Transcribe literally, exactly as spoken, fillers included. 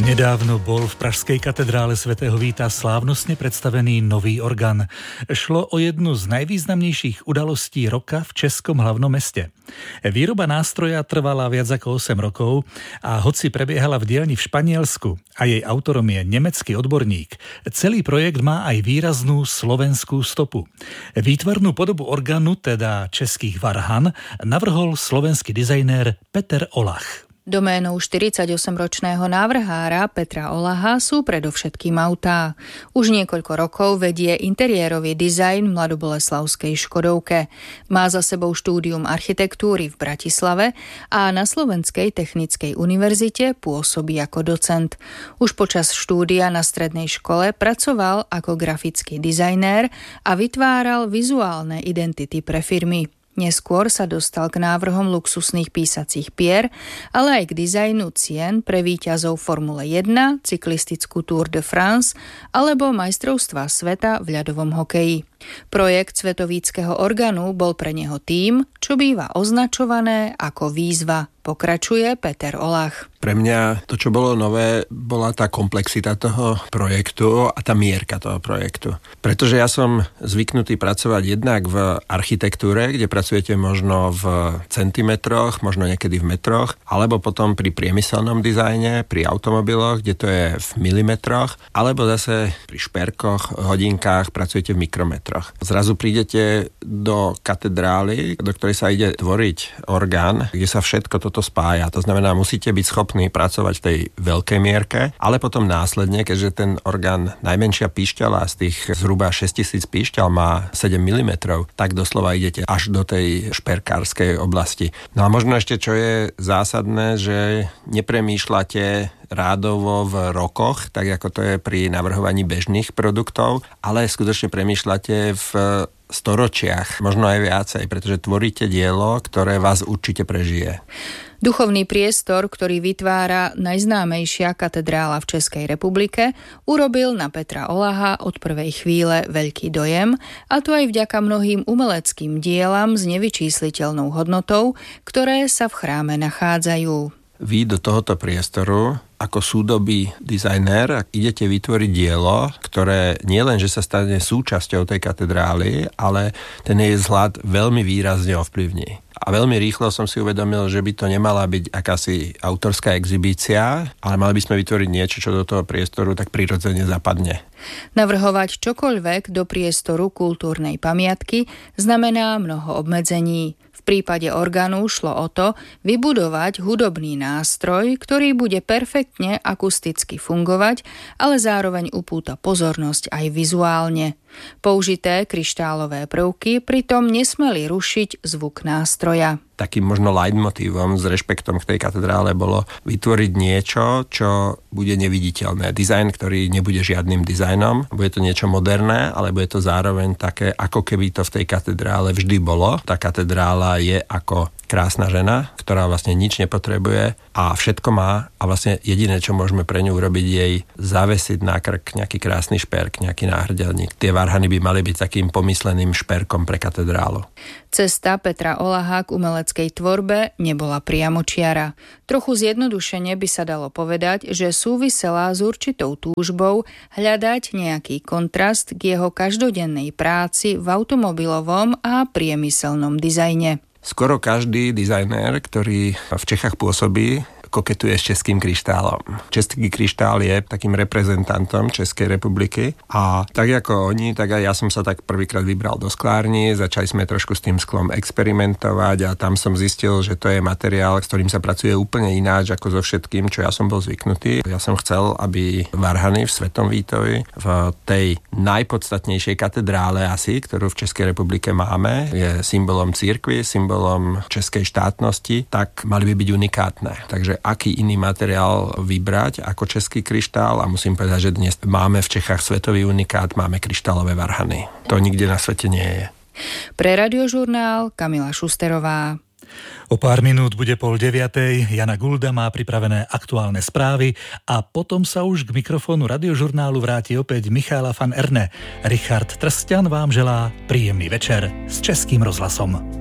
Nedávno bol v pražskej katedrále svätého Víta slávnostne predstavený nový orgán. Šlo o jednu z najvýznamnejších udalostí roka v českom hlavnom meste. Výroba nástroja trvala viac ako osem rokov a hoci prebiehala v dielni v Španielsku a jej autorom je nemecký odborník, celý projekt má aj výraznú slovenskú stopu. Výtvarnú podobu orgánu, teda českých varhan, navrhol slovenský dizajnér Peter Olach. Doménou štyridsaťosemročného návrhára Petra Olaha sú predovšetkým autá. Už niekoľko rokov vedie interiérový dizajn v mladoboleslavskej Škodovke. Má za sebou štúdium architektúry v Bratislave a na Slovenskej technickej univerzite pôsobí ako docent. Už počas štúdia na strednej škole pracoval ako grafický dizajnér a vytváral vizuálne identity pre firmy. Neskôr sa dostal k návrhom luxusných písacích pier, ale aj k dizajnu cien pre víťazov Formule jeden, cyklistickú Tour de France alebo majstrovstvá sveta v ľadovom hokeji. Projekt svetovíckeho orgánu bol pre neho tým, čo býva označované ako výzva. Pokračuje Peter Olach. Pre mňa to, čo bolo nové, bola tá komplexita toho projektu a tá mierka toho projektu. Pretože ja som zvyknutý pracovať jednak v architektúre, kde pracujete možno v centimetroch, možno niekedy v metroch, alebo potom pri priemyselnom dizajne, pri automobiloch, kde to je v milimetroch, alebo zase pri šperkoch, hodinkách pracujete v mikrometroch. Zrazu prídete do katedrály, do ktorej sa ide tvoriť orgán, kde sa všetko toto spája. To znamená, musíte byť schopní pracovať v tej veľkej mierke, ale potom následne, keďže ten orgán, najmenšia píšťala z tých zhruba šesťtisíc píšťal má sedem milimetrov, tak doslova idete až do tej šperkárskej oblasti. No a možno ešte, čo je zásadné, že nepremýšľate rádovo v rokoch, tak ako to je pri navrhovaní bežných produktov, ale skutočne premýšľate v storočiach, možno aj viacej, pretože tvoríte dielo, ktoré vás určite prežije. Duchovný priestor, ktorý vytvára najznámejšia katedrála v Českej republike, urobil na Petra Olaha od prvej chvíle veľký dojem, a to aj vďaka mnohým umeleckým dielam s nevyčísliteľnou hodnotou, ktoré sa v chráme nachádzajú. Vy do tohoto priestoru ako súdobý dizajner idete vytvoriť dielo, ktoré nie len, že sa stane súčasťou tej katedrály, ale ten jej vzhľad veľmi výrazne ovplyvní. A veľmi rýchlo som si uvedomil, že by to nemala byť akási autorská exhibícia, ale mali by sme vytvoriť niečo, čo do toho priestoru tak prirodzene zapadne. Navrhovať čokoľvek do priestoru kultúrnej pamiatky znamená mnoho obmedzení. V prípade orgánu šlo o to vybudovať hudobný nástroj, ktorý bude perfektne akusticky fungovať, ale zároveň upúta pozornosť aj vizuálne. Použité kryštálové prvky pritom nesmeli rušiť zvuk nástroja. Takým možno leitmotívom s rešpektom k tej katedrále bolo vytvoriť niečo, čo bude neviditeľné. Dizajn, ktorý nebude žiadnym dizajnom. Bude to niečo moderné, ale bude to zároveň také, ako keby to v tej katedrále vždy bolo. Tá katedrála je ako krásna žena, ktorá vlastne nič nepotrebuje a všetko má a vlastne jediné, čo môžeme pre ňu urobiť, jej zavesiť na krk nejaký krásny šperk, nejaký náhrdelník. Tie varhany by mali byť takým pomysleným šperkom pre katedrálu. Cesta Petra Olaha k umeleckej tvorbe nebola priamočiara. Trochu zjednodušene by sa dalo povedať, že súvisela s určitou túžbou hľadať nejaký kontrast k jeho každodennej práci v automobilovom a priemyselnom dizajne. Skoro každý dizajnér, ktorý v Čechách pôsobí, koketuje s českým kryštálom. Český kryštál je takým reprezentantom Českej republiky a tak ako oni, tak aj ja som sa tak prvýkrát vybral do sklárni, začali sme trošku s tým sklom experimentovať a tam som zistil, že to je materiál, s ktorým sa pracuje úplne ináč ako so všetkým, čo ja som bol zvyknutý. Ja som chcel, aby varhany v Svetom Vítovi v tej najpodstatnejšej katedrále asi, ktorú v Českej republike máme, je symbolom cirkvi, symbolom českej štátnosti, tak mali by byť unikátne. Takže aký iný materiál vybrať ako český kryštál a musím povedať, že dnes máme v Čechách svetový unikát, máme kryštálové varhany. To nikde na svete nie je. Pre Radiožurnál Kamila Šusterová. O pár minút bude pol deviatej, Jana Gulda má pripravené aktuálne správy a potom sa už k mikrofónu Radiožurnálu vráti opäť Michála van Erne. Richard Trstian vám želá príjemný večer s Českým rozhlasom.